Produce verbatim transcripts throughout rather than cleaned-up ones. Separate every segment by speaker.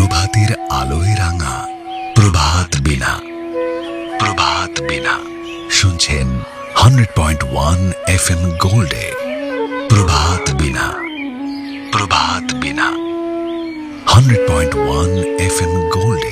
Speaker 1: প্রভাতের আলোয় রাঙা প্রভাত বিনা। প্রভাত বিনা শুনছেন hundred point one F M গোল্ডে। প্রভাত বিনা, প্রভাত বিনা, hundred point one F M গোল্ডে।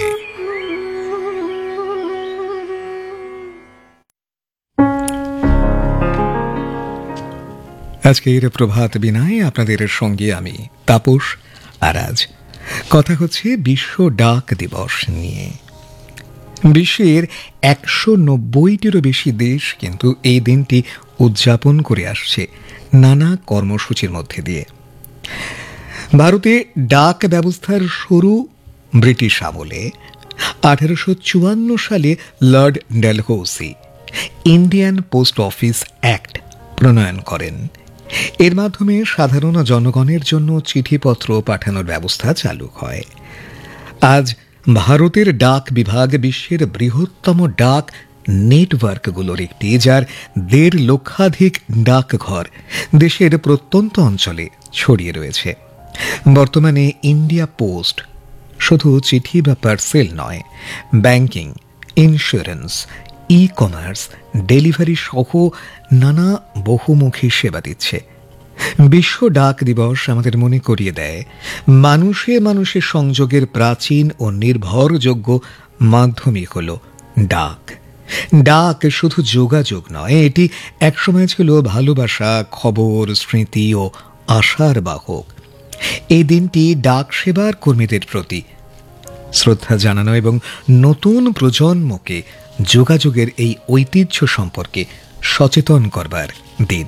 Speaker 2: আজকের প্রভাত বিনায় আপনাদের সঙ্গে আমি তাপস। আর আজ কথা হচ্ছে বিশ্ব ডাক দিবস নিয়ে। বিশ্বের একশো নব্বইটিরও বেশি দেশ কিন্তু এই দিনটি উদযাপন করে আসছে নানা কর্মসূচির মধ্যে দিয়ে। ভারতে ডাক ব্যবস্থার শুরু ব্রিটিশ আমলে। আঠারোশো চুয়ান্ন সালে Lord ডেলহৌসি Indian post office act প্রণয়ন করেন। এর মাধ্যমে সাধারণ জনগণের জন্য চিঠিপত্র পাঠানোর ব্যবস্থা চালু হয়। আজ ভারতের ডাক বিভাগ বিশ্বের বৃহত্তম ডাক নেটওয়ার্কগুলোর একটি, যার দেড় লক্ষাধিক ডাকঘর দেশের প্রত্যন্ত অঞ্চলে ছড়িয়ে রয়েছে। বর্তমানে ইন্ডিয়া পোস্ট শুধু চিঠি বা পার্সেল নয়, banking, insurance, e commerce, delivery সহ নানা বহুমুখী সেবা দিচ্ছে। বিশ্ব ডাক দিবস আমাদের মনে করিয়ে দেয় মানুষে মানুষের সংযোগের প্রাচীন ও নির্ভরযোগ্য মাধ্যমই হল ডাক। ডাক শুধু যোগাযোগ নয়, এটি একসময় ছিল ভালোবাসা, খবর, স্মৃতি ও আশার বাহক। এই দিনটি ডাক সেবার কর্মীদের প্রতি শ্রদ্ধা জানানো এবং নতুন প্রজন্মকে যোগাযোগের এই ঐতিহ্য সম্পর্কে সচেতন করবার দিন।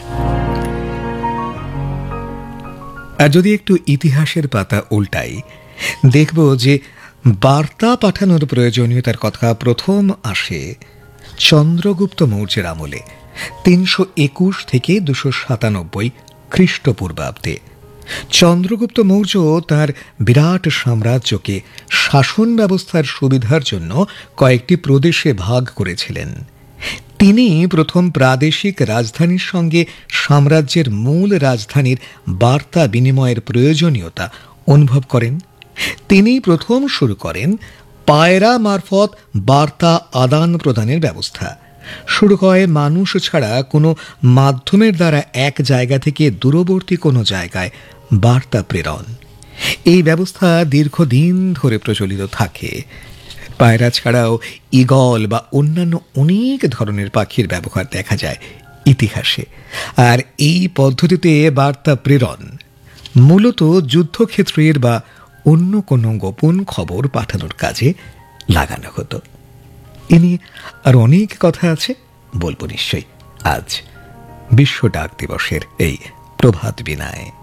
Speaker 2: আর যদি একটু ইতিহাসের পাতা উল্টাই, দেখব যে বার্তা পাঠানোর প্রয়োজনীয়তার কথা প্রথম আসে চন্দ্রগুপ্ত মৌর্যের আমলে, তিনশো একুশ থেকে দুশো সাতানব্বই খ্রিস্টপূর্বাব্দে। চন্দ্রগুপ্ত মৌর্য তার বিরাট সাম্রাজ্যকে শাসন ব্যবস্থার সুবিধার জন্য কয়েকটি প্রদেশে ভাগ করেছিলেন। তিনি প্রথম প্রাদেশিক রাজধানীর সঙ্গে সাম্রাজ্যের মূল রাজধানীর বার্তা বিনিময়ের প্রয়োজনীয়তা অনুভব করেন। তিনি প্রথম শুরু করেন পায়রা মারফত বার্তা আদান প্রদানের ব্যবস্থা। শুরু হয় মানুষ ছাড়া কোনো মাধ্যমের দ্বারা এক জায়গা থেকে দূরবর্তী কোনো জায়গায় বার্তা প্রেরণ। এই ব্যবস্থা দীর্ঘদিন ধরে প্রচলিত থাকে। পায়রা ছাড়াও ঈগল বা অন্যান্য অনেক ধরনের পাখির ব্যবহার দেখা যায় ইতিহাসে। আর এই পদ্ধতিতে বার্তা প্রেরণ মূলত যুদ্ধক্ষেত্রের বা অন্য কোনো গোপন খবর পাঠানোর কাজে লাগানো হতো। এ নিয়ে আর অনেক কথা আছে, বলবো নিশ্চয়ই আজ বিশ্ব ডাক দিবসের এই প্রভাত বিনায়।